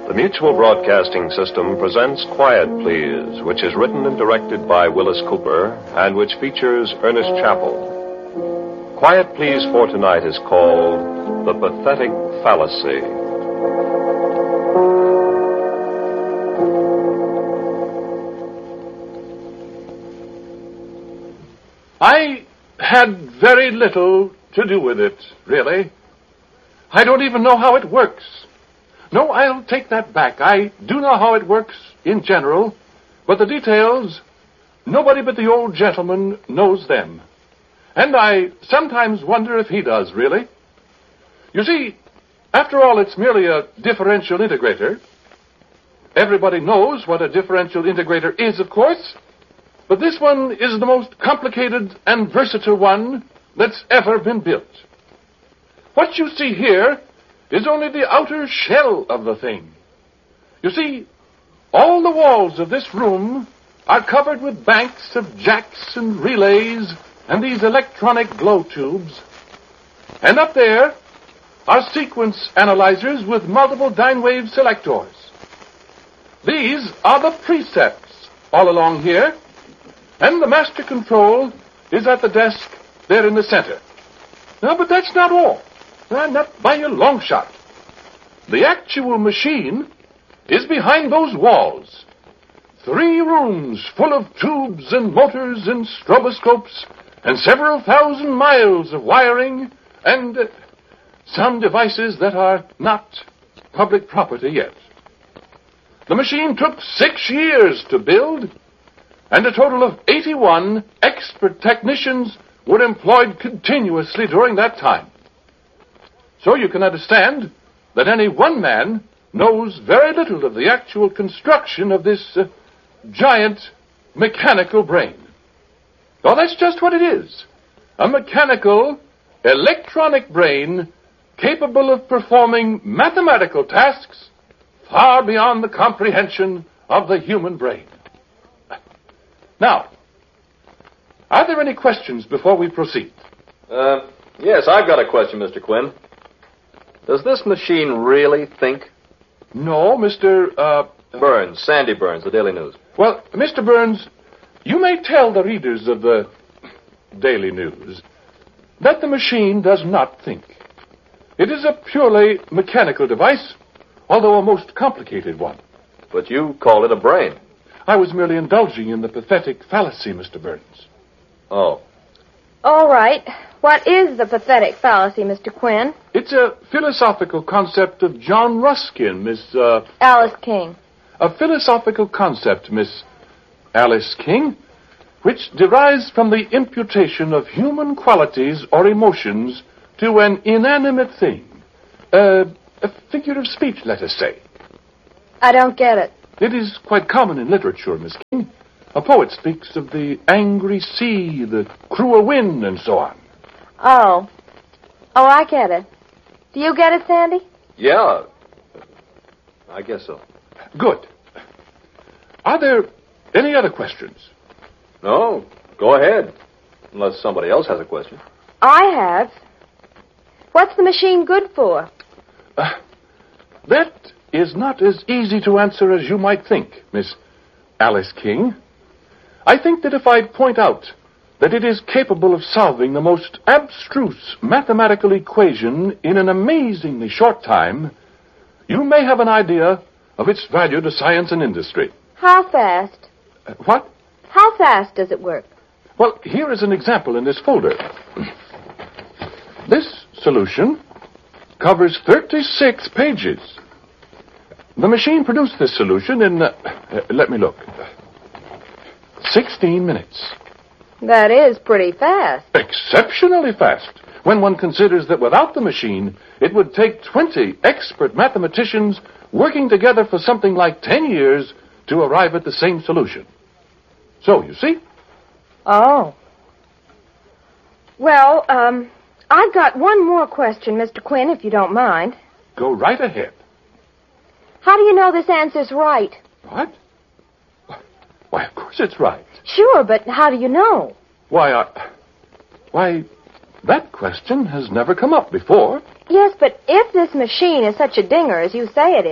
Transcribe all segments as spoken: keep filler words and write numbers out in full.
The Mutual Broadcasting System presents Quiet Please, which is written and directed by Willis Cooper and which features Ernest Chappell. Quiet Please for tonight is called The Pathetic Fallacy. I had very little to do with it, really. I don't even know how it works. No, I'll take that back. I do know how it works in general, but the details, nobody but the old gentleman knows them. And I sometimes wonder if he does, really. You see, after all, it's merely a differential integrator. Everybody knows what a differential integrator is, of course, but this one is the most complicated and versatile one that's ever been built. What you see here is only the outer shell of the thing. You see, all the walls of this room are covered with banks of jacks and relays and these electronic glow tubes. And up there are sequence analyzers with multiple dyne wave selectors. These are the precepts all along here, and the master control is at the desk there in the center. Now, but that's not all. Uh, not by a long shot. The actual machine is behind those walls. Three rooms full of tubes and motors and stroboscopes and several thousand miles of wiring and uh, some devices that are not public property yet. The machine took six years to build, and a total of eighty-one expert technicians were employed continuously during that time. So you can understand that any one man knows very little of the actual construction of this uh, giant mechanical brain. Well, that's just what it is. A mechanical, electronic brain capable of performing mathematical tasks far beyond the comprehension of the human brain. Now, are there any questions before we proceed? Uh, yes, I've got a question, Mister Quinn. Does this machine really think? No, Mister Uh, Burns, Sandy Burns, the Daily News. Well, Mister Burns, you may tell the readers of the Daily News that the machine does not think. It is a purely mechanical device, although a most complicated one. But you call it a brain. I was merely indulging in the pathetic fallacy, Mister Burns. Oh. All right. What is the pathetic fallacy, Mister Quinn? It's a philosophical concept of John Ruskin, Miss, uh... Alice King. A philosophical concept, Miss Alice King, which derives from the imputation of human qualities or emotions to an inanimate thing. Uh, a figure of speech, let us say. I don't get it. It is quite common in literature, Miss King. A poet speaks of the angry sea, the cruel wind, and so on. Oh. Oh, I get it. Do you get it, Sandy? Yeah. I guess so. Good. Are there any other questions? No. Go ahead. Unless somebody else has a question. I have. What's the machine good for? Uh, that is not as easy to answer as you might think, Miss Alice King. I think that if I point out that it is capable of solving the most abstruse mathematical equation in an amazingly short time, you may have an idea of its value to science and industry. How fast? Uh, what? How fast does it work? Well, here is an example in this folder. This solution covers thirty-six pages. The machine produced this solution in, uh, uh, let me look, sixteen minutes. That is pretty fast. Exceptionally fast, when one considers that without the machine, it would take twenty expert mathematicians working together for something like ten years to arrive at the same solution. So, you see? Oh. Well, um, I've got one more question, Mister Quinn, if you don't mind. Go right ahead. How do you know this answer's right? What? Why, of course it's right. Sure, but how do you know? Why, I... Why, that question has never come up before. Yes, but if this machine is such a dinger as you say it is,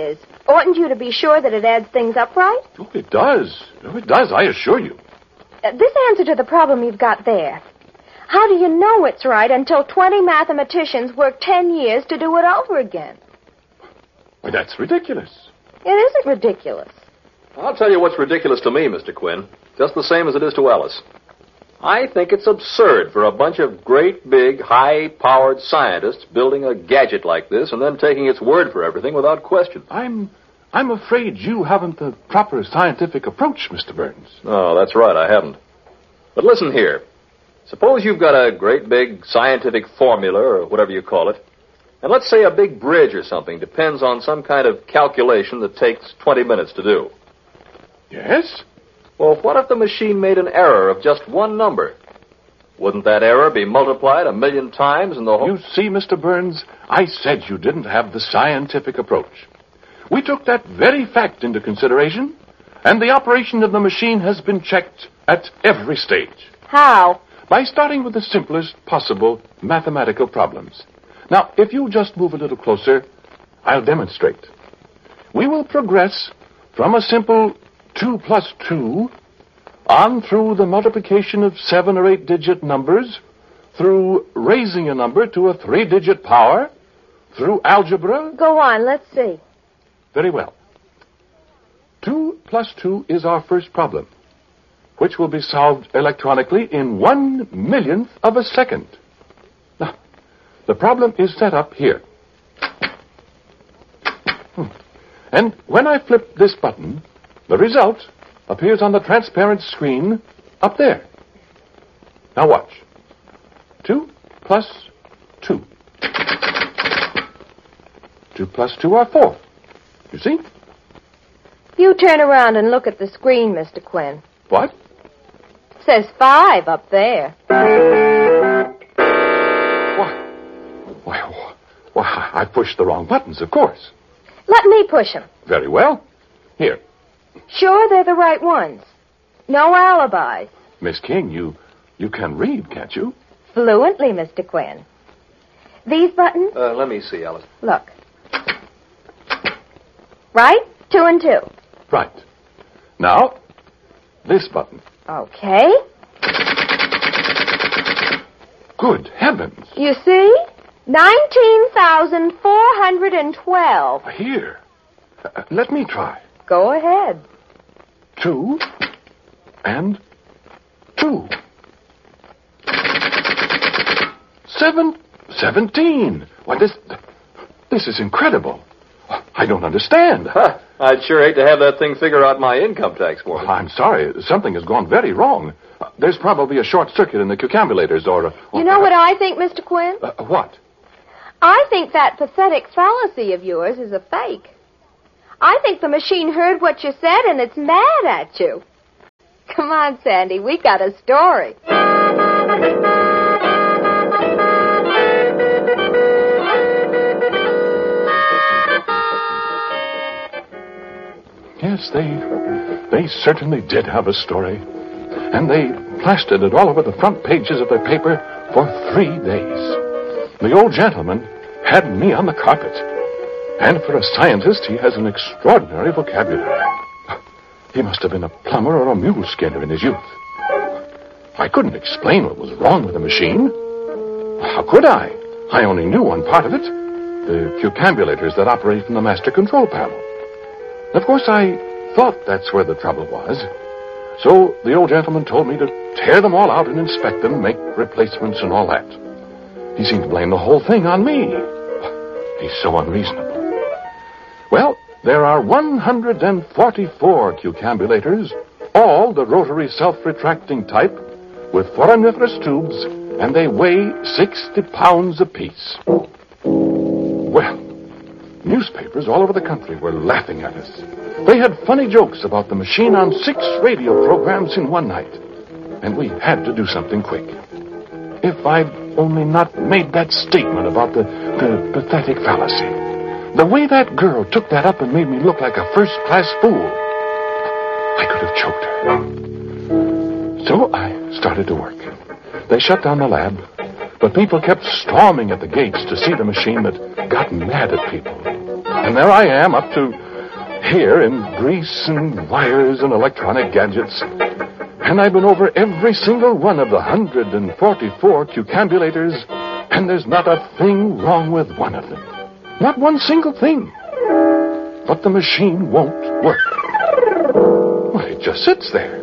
Oughtn't you to be sure that it adds things up right? Oh, it does. Oh, it does, I assure you. Uh, this answer to the problem you've got there. How do you know it's right until twenty mathematicians work ten years to do it over again? Why, that's ridiculous. It isn't ridiculous. I'll tell you what's ridiculous to me, Mister Quinn, just the same as it is to Alice. I think it's absurd for a bunch of great, big, high-powered scientists building a gadget like this and then taking its word for everything without question. I'm I'm afraid you haven't the proper scientific approach, Mister Burns. Oh, that's right, I haven't. But listen here. Suppose you've got a great big scientific formula, or whatever you call it, and let's say a big bridge or something depends on some kind of calculation that takes twenty minutes to do. Yes? Well, what if the machine made an error of just one number? Wouldn't that error be multiplied a million times in the whole... You see, Mister Burns, I said you didn't have the scientific approach. We took that very fact into consideration, and the operation of the machine has been checked at every stage. How? By starting with the simplest possible mathematical problems. Now, if you just move a little closer, I'll demonstrate. We will progress from a simple two plus two on through the multiplication of seven or eight digit numbers, through raising a number to a three-digit power, through algebra. Go on, let's see. Very well. Two plus two is our first problem, which will be solved electronically in one millionth of a second. Now, the problem is set up here. Hmm. And when I flip this button, the result appears on the transparent screen up there. Now watch. Two plus two. Two plus two are four. You see? You turn around and look at the screen, Mister Quinn. What? It says five up there. Why? Why, why, I pushed the wrong buttons, of course. Let me push them. Very well. Here. Sure they're the right ones. No alibis. Miss King, you you can read, can't you? Fluently, Mister Quinn. These buttons? Uh, let me see, Alice. Look. Right? Two and two. Right. Now, this button. Okay. Good heavens. You see? nineteen thousand four hundred twelve. Here. Uh, let me try. Go ahead. Two and two. Seven, seventeen. Why, this, this is incredible. I don't understand. Huh. I'd sure hate to have that thing figure out my income tax for me. Well, I'm sorry. Something has gone very wrong. Uh, there's probably a short circuit in the cucambulators or... Uh, or you know what I think, Mister Quinn? Uh, what? I think that pathetic fallacy of yours is a fake. I think the machine heard what you said and it's mad at you. Come on, Sandy, we got a story. Yes, they they certainly did have a story. And they plastered it all over the front pages of their paper for three days. The old gentleman had me on the carpet. And for a scientist, he has an extraordinary vocabulary. He must have been a plumber or a mule skinner in his youth. I couldn't explain what was wrong with the machine. How could I? I only knew one part of it. The cucambulators that operate from the master control panel. Of course, I thought that's where the trouble was. So the old gentleman told me to tear them all out and inspect them, make replacements and all that. He seemed to blame the whole thing on me. He's so unreasonable. Well, there are one hundred forty-four cucambulators, all the rotary self-retracting type, with foramiferous tubes, and they weigh sixty pounds apiece. Well, newspapers all over the country were laughing at us. They had funny jokes about the machine on six radio programs in one night. And we had to do something quick. If I'd only not made that statement about the, the pathetic fallacy. The way that girl took that up and made me look like a first-class fool. I could have choked her. So I started to work. They shut down the lab, but people kept storming at the gates to see the machine that got mad at people. And there I am, up to here in grease and wires and electronic gadgets. And I've been over every single one of the one hundred forty-four cucambulators, and there's not a thing wrong with one of them. Not one single thing. But the machine won't work. Well, it just sits there.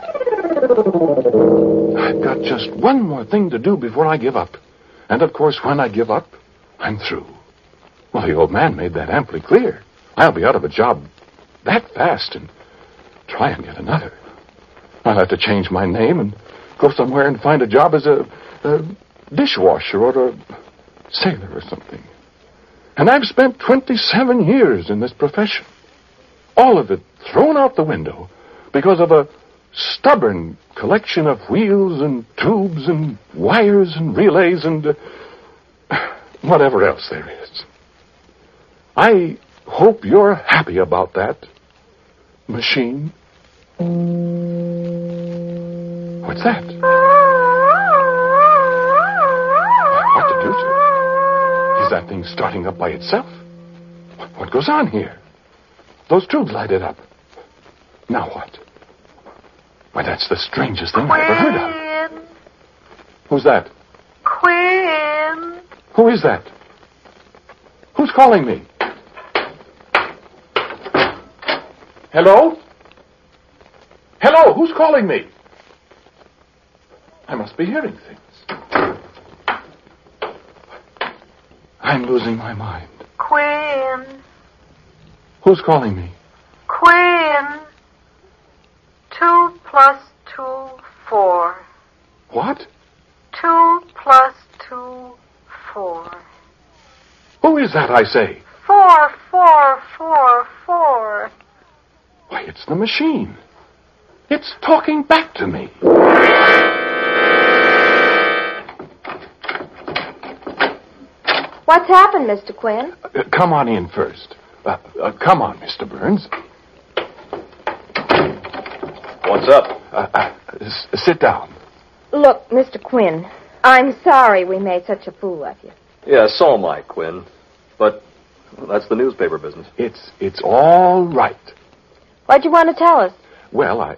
I've got just one more thing to do before I give up. And, of course, when I give up, I'm through. Well, the old man made that amply clear. I'll be out of a job that fast and try and get another. I'll have to change my name and go somewhere and find a job as a, a dishwasher or a sailor or something. And I've spent twenty-seven years in this profession. All of it thrown out the window because of a stubborn collection of wheels and tubes and wires and relays and uh, whatever else there is. I hope you're happy about that, machine. What's that? What the deuce? Is that thing starting up by itself? What goes on here? Those tubes lighted up. Now what? Why, that's the strangest thing I ever heard of. Who's that? Quinn. Who is that? Who's calling me? Hello? Hello, who's calling me? I must be hearing things. I'm losing my mind. Quinn. Who's calling me? Quinn. Two plus two, four. What? Two plus two, four. Who is that, I say? Four, four, four, four. Why, it's the machine. It's talking back to me. What's happened, Mister Quinn? Uh, come on in first. Uh, uh, come on, Mister Burns. What's up? Uh, uh, s- sit down. Look, Mister Quinn, I'm sorry we made such a fool of you. Yeah, so am I, Quinn. But well, that's the newspaper business. It's it's all right. What'd you want to tell us? Well, I...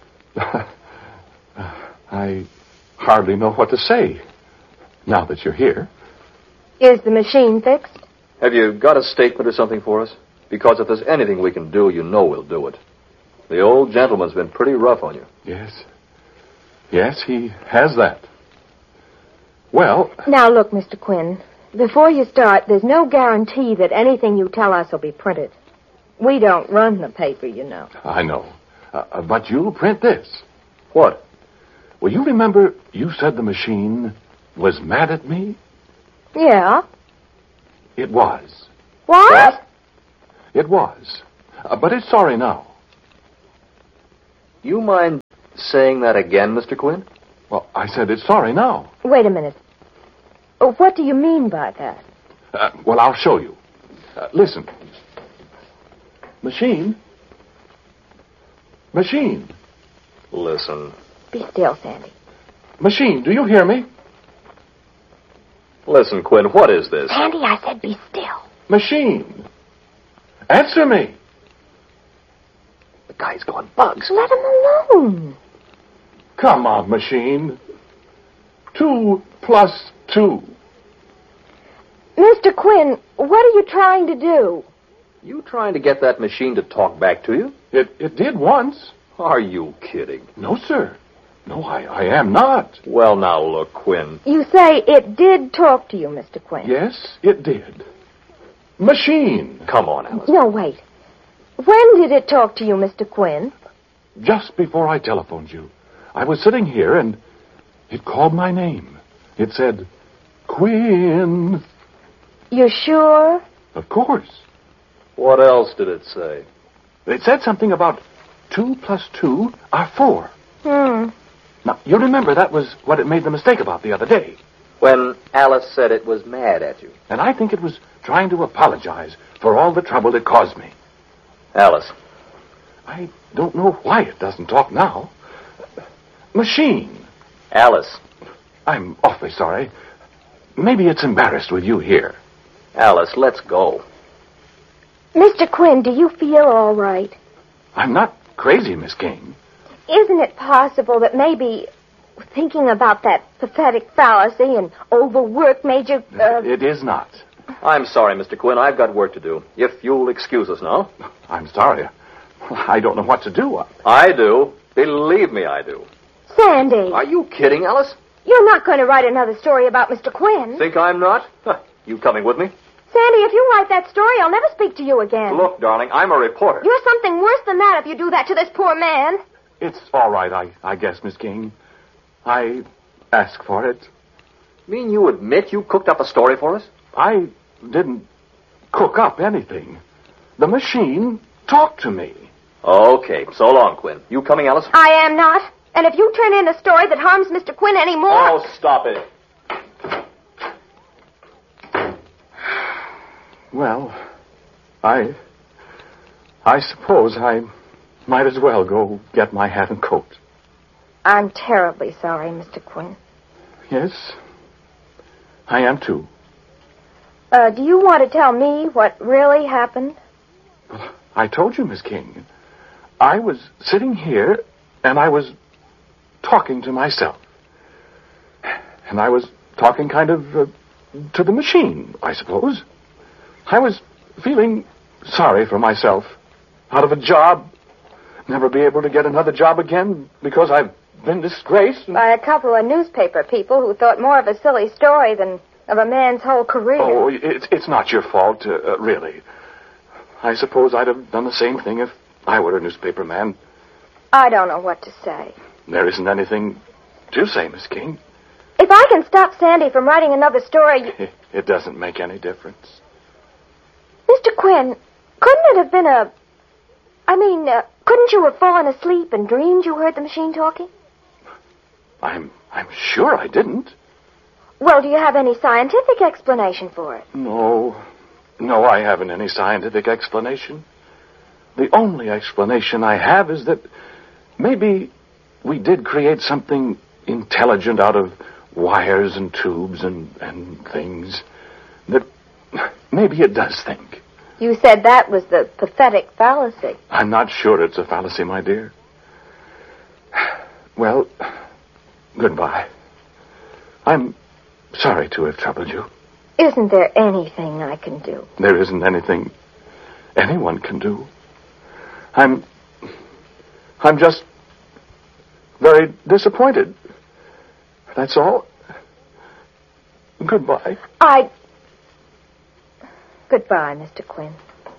I hardly know what to say now that you're here. Is the machine fixed? Have you got a statement or something for us? Because if there's anything we can do, you know we'll do it. The old gentleman's been pretty rough on you. Yes. Yes, he has that. Well... Now, look, Mister Quinn, before you start, there's no guarantee that anything you tell us will be printed. We don't run the paper, you know. I know. Uh, but you'll print this. What? Well, you remember you said the machine was mad at me? Yeah. It was. What? What? It was. Uh, but it's sorry now. You mind saying that again, Mister Quinn? Well, I said it's sorry now. Wait a minute. Oh, what do you mean by that? Uh, well, I'll show you. Uh, listen. Machine. Machine. Listen. Be still, Sandy. Machine, do you hear me? Listen, Quinn, what is this? Sandy, I said be still. Machine. Answer me. The guy's going bugs. Let him alone. Come on, machine. Two plus two. Mister Quinn, what are you trying to do? You trying to get that machine to talk back to you? It it did once. Are you kidding? No, sir. No, I, I am not. Well, now, look, Quinn. You say it did talk to you, Mister Quinn. Yes, it did. Machine. Come on, Alice. No, wait. When did it talk to you, Mister Quinn? Just before I telephoned you, I was sitting here and it called my name. It said, Quinn. You sure? Of course. What else did it say? It said something about two plus two are four. Hmm. Now, you remember that was what it made the mistake about the other day. When Alice said it was mad at you. And I think it was trying to apologize for all the trouble it caused me. Alice. I don't know why it doesn't talk now. Machine. Alice. I'm awfully sorry. Maybe it's embarrassed with you here. Alice, let's go. Mister Quinn, do you feel all right? I'm not crazy, Miss King. Isn't it possible that maybe thinking about that pathetic fallacy and overwork made you... Uh... It is not. I'm sorry, Mister Quinn. I've got work to do. If you'll excuse us now. I'm sorry. I don't know what to do. I do. Believe me, I do. Sandy. Are you kidding, Alice? You're not going to write another story about Mister Quinn. Think I'm not? Huh. You coming with me? Sandy, if you write that story, I'll never speak to you again. Look, darling, I'm a reporter. You're something worse than that if you do that to this poor man. It's all right, I, I guess, Miss King. I ask for it. Mean you admit you cooked up a story for us? I didn't cook up anything. The machine talked to me. Okay, so long, Quinn. You coming, Alice? I am not. And if you turn in a story that harms Mister Quinn any more... Oh, stop it. Well, I... I suppose I might as well go get my hat and coat. I'm terribly sorry, Mister Quinn. Yes, I am too. Uh, do you want to tell me what really happened? Well, I told you, Miss King. I was sitting here, and I was talking to myself. And I was talking kind of uh, to the machine, I suppose. I was feeling sorry for myself. Out of a job, never be able to get another job again because I've been disgraced. And... By a couple of newspaper people who thought more of a silly story than of a man's whole career. Oh, it's, it's not your fault, uh, uh, really. I suppose I'd have done the same thing if I were a newspaper man. I don't know what to say. There isn't anything to say, Miss King. If I can stop Sandy from writing another story... You... It doesn't make any difference. Mister Quinn, couldn't it have been a... I mean, uh, couldn't you have fallen asleep and dreamed you heard the machine talking? I'm I'm sure I didn't. Well, do you have any scientific explanation for it? No. No, I haven't any scientific explanation. The only explanation I have is that maybe we did create something intelligent out of wires and tubes and, and things. That maybe it does think. You said that was the pathetic fallacy. I'm not sure it's a fallacy, my dear. Well, goodbye. I'm sorry to have troubled you. Isn't there anything I can do? There isn't anything anyone can do. I'm... I'm just very disappointed. That's all. Goodbye. I... Goodbye, Mister Quinn.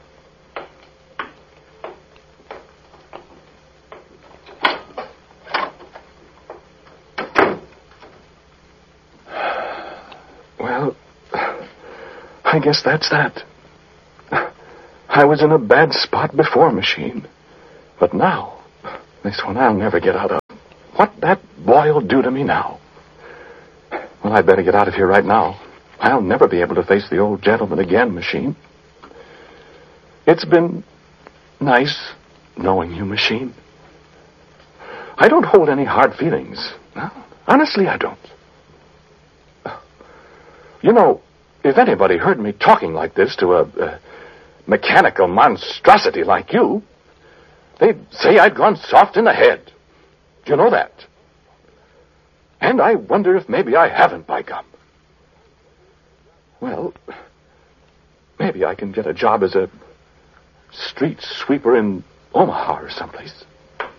Well, I guess that's that. I was in a bad spot before, machine. But now, this one I'll never get out of. What that boy'll do to me now. Well, I'd better get out of here right now. I'll never be able to face the old gentleman again, machine. It's been nice knowing you, machine. I don't hold any hard feelings. No, honestly, I don't. You know, if anybody heard me talking like this to a, a mechanical monstrosity like you, they'd say I'd gone soft in the head. Do you know that? And I wonder if maybe I haven't, by gum. Well, maybe I can get a job as a street sweeper in Omaha or someplace.